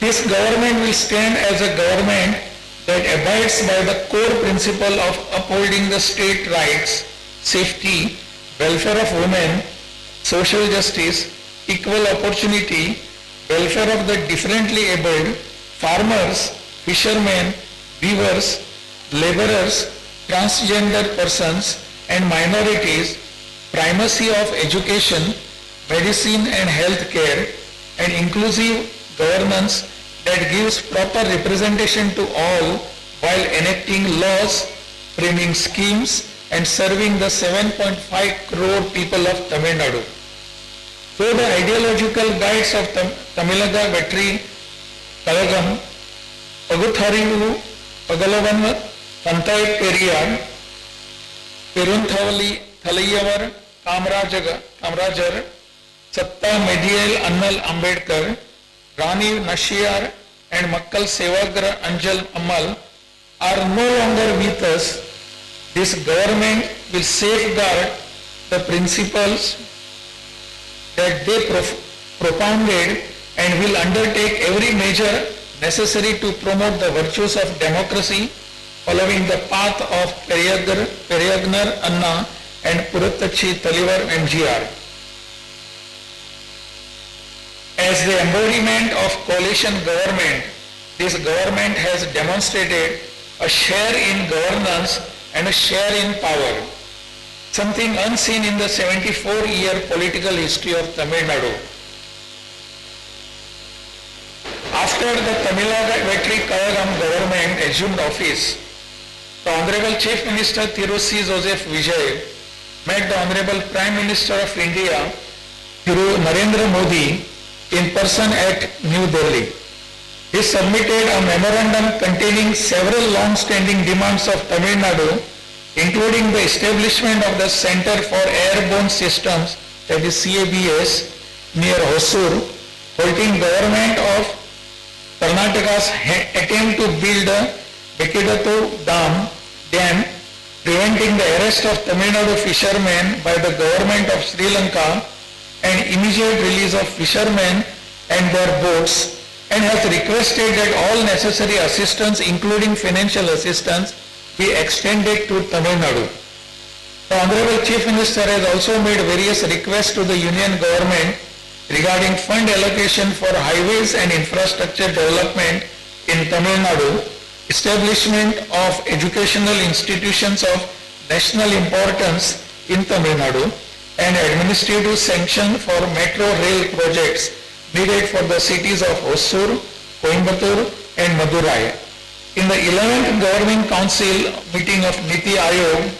This government will stand as a government that abides by the core principle of upholding the state rights, safety, welfare of women, social justice, equal opportunity, welfare of the differently abled, farmers, fishermen, weavers, laborers, transgender persons and minorities, primacy of education, medicine and health care, and inclusive governance that gives proper representation to all while enacting laws, framing schemes and serving the 7.5 crore people of Tamil Nadu. So the ideological guides of Tamilaga Vetri Kalagam, Pagutharivu, Pagalavan, Pantayat Periyar, Perunthavali Thalayavar, Kamrajar, Satta Medial Annal Ambedkar, Rani Nashiyar and Makkal Sevagra Anjal Amal are no longer with us. This government will safeguard the principles that they propounded and will undertake every measure necessary to promote the virtues of democracy following the path of Periyagnar Anna and Purattachi Talivar MGR. As the embodiment of coalition government, this government has demonstrated a share in governance and a share in power, something unseen in the 74-year political history of Tamil Nadu. After the Tamilaga Vetri Kalagam government assumed office, the Honorable Chief Minister Thiru C. Joseph Vijay met the Honorable Prime Minister of India, Thiru Narendra Modi, in person at New Delhi. He submitted a memorandum containing several long-standing demands of Tamil Nadu, including the establishment of the Center for Airborne Systems, that is CABS, near Hosur, halting government of Karnataka's attempt to build a Bekidatu Dam, preventing the arrest of Tamil Nadu fishermen by the government of Sri Lanka, and immediate release of fishermen and their boats, and has requested that all necessary assistance, including financial assistance, be extended to Tamil Nadu. The Honorable Chief Minister has also made various requests to the Union Government regarding fund allocation for highways and infrastructure development in Tamil Nadu, establishment of educational institutions of national importance in Tamil Nadu, and administrative sanction for metro rail projects needed for the cities of Hosur, Coimbatore and Madurai. In the 11th Governing Council meeting of Niti Ayog,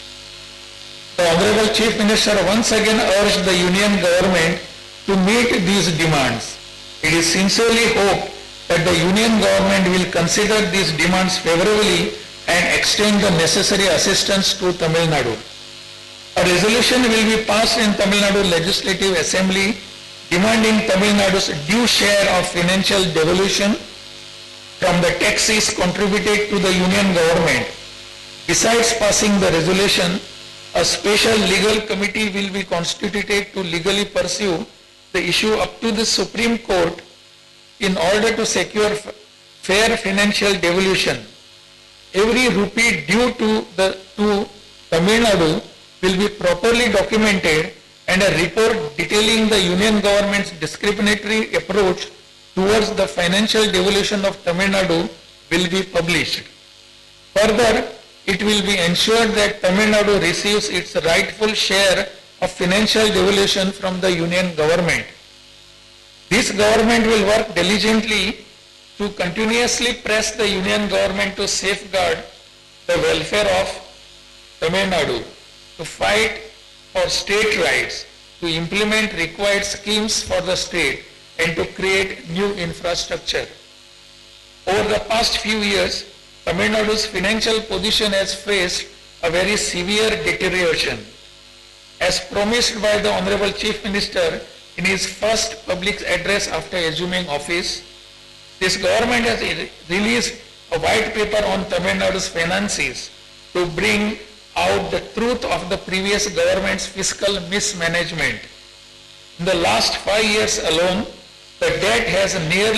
the Honorable Chief Minister once again urged the Union Government to meet these demands. It is sincerely hoped that the Union Government will consider these demands favorably and extend the necessary assistance to Tamil Nadu. A resolution will be passed in Tamil Nadu Legislative Assembly demanding Tamil Nadu's due share of financial devolution from the taxes contributed to the Union Government. Besides passing the resolution, a special legal committee will be constituted to legally pursue the issue up to the Supreme Court in order to secure fair financial devolution. Every rupee due to Tamil Nadu will be properly documented, and a report detailing the Union Government's discriminatory approach towards the financial devolution of Tamil Nadu will be published. Further, it will be ensured that Tamil Nadu receives its rightful share of financial devolution from the Union Government. This government will work diligently to continuously press the Union Government to safeguard the welfare of Tamil Nadu, to fight for state rights, to implement required schemes for the state, and to create new infrastructure. Over the past few years, Tamil Nadu's financial position has faced a very severe deterioration. As promised by the Honorable Chief Minister in his first public address after assuming office, this government has released a white paper on Tamil Nadu's finances to bring out the truth of the previous government's fiscal mismanagement. In the last 5 years alone, the debt has nearly